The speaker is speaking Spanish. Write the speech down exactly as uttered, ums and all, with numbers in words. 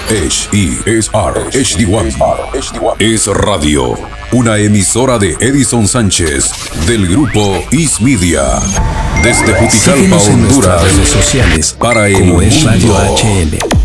H E S R H D uno. Es Radio, una emisora de Edison Sánchez del grupo Is Media. Desde Juticalpa, Síguenos en nuestras Honduras, redes sociales para el como Es Radio mundo. H L.